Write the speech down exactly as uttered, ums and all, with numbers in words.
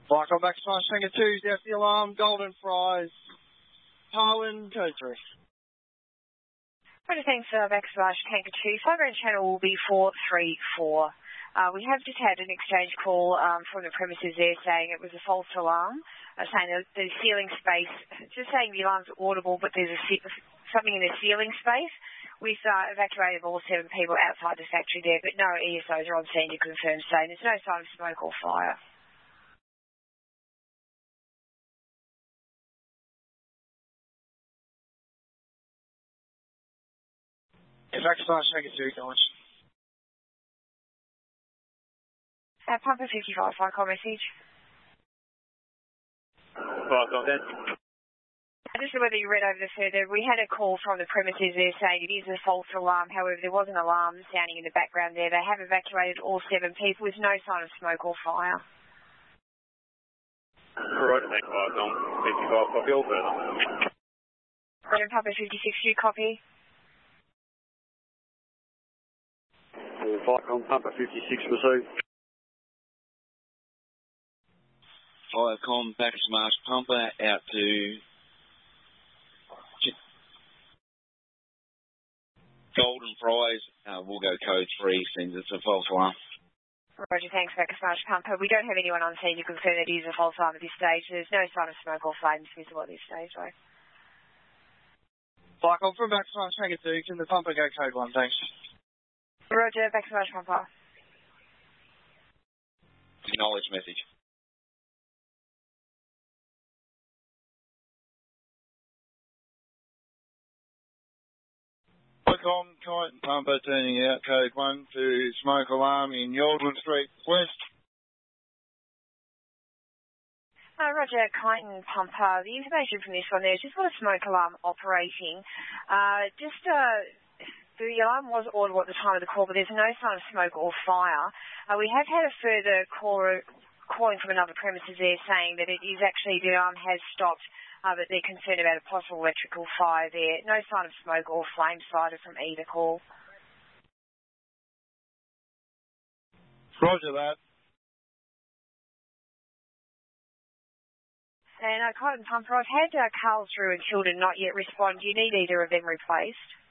Michael back to Tango two, down the alarm, Golden Fries, Harlan, code three. Roger, thanks, uh, back to Tango two. Flyground channel will be four three four. Uh, we have just had an exchange call um, from the premises there saying it was a false alarm, uh, saying that the ceiling space, just saying the alarm's audible, but there's a, something in the ceiling space. We've uh, evacuated all seven people outside the factory there, but no E S Os are on scene to confirm saying there's no sign of smoke or fire. Back to Tango two, College. Uh, Pumper fifty-five, fire call message. Fire call, then. I don't know whether you read over this further. We had a call from the premises there saying it is a false alarm. However, there was an alarm sounding in the background there. They have evacuated all seven people with no sign of smoke or fire. Right, thanks, fire call. fifty-five, copy all further. Roger, Pumper fifty-six, you copy? Fire call, Pumper fifty-six, received. Firecom, back to Marsh Pumper, out to Golden Fries. Uh, we'll go code three, since it's a false alarm. Roger, thanks, back to Marsh Pumper. We don't have anyone on scene to confirm that it is a false alarm at this stage. There's no sign of smoke or flames visible at this stage, though. Michael from back to Tango two, can the pumper go code one, thanks. Roger, back to Marsh Pumper. Acknowledge message. Firecom, Kyneton Pumper turning out code one to smoke alarm in Yaldwyn Street West. Uh, Roger, Kyneton Pumper. The information from this one there is just what a smoke alarm operating. Uh, just, uh, the alarm was audible at the time of the call, but there's no sign of smoke or fire. Uh, we have had a further caller calling from another premises there saying that it is actually, the alarm has stopped, uh, but they're concerned about a possible electrical fire there. No sign of smoke or flame sighted from either call. Roger that. And uh, Kyneton Pumper, I've had uh, Carl Drew and Children not yet respond. Do you need either of them replaced?